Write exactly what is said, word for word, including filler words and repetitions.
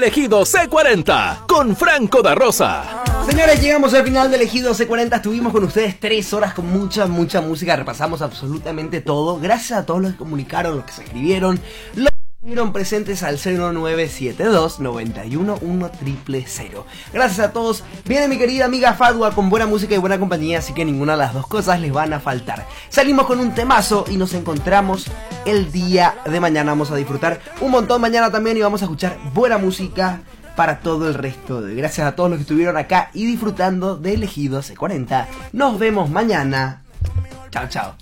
Elegido C cuarenta con Franco da Rosa. Señores, llegamos al final de Elegido C cuarenta. Estuvimos con ustedes tres horas con mucha, mucha música. Repasamos absolutamente todo. Gracias a todos los que comunicaron, los que se escribieron, los que estuvieron presentes al cero nueve siete dos, nueve uno uno, cero cero cero. Gracias a todos. Viene mi querida amiga Fadwa con buena música y buena compañía, así que ninguna de las dos cosas les van a faltar. Salimos con un temazo y nos encontramos el día de mañana. Vamos a disfrutar un montón mañana también y vamos a escuchar buena música para todo el resto. De gracias a todos los que estuvieron acá y disfrutando de Elegido C cuarenta. Nos vemos mañana. Chao, chao.